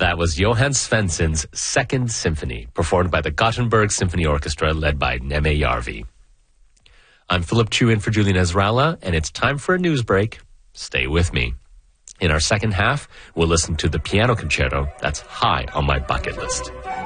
That was Johann Svensson's Second Symphony, performed by the Gothenburg Symphony Orchestra, led by Neme Jarvi. I'm Philip Chu in for Julian Ezralla, and it's time for a news break. Stay with me. In our second half, we'll listen to the piano concerto that's high on my bucket list.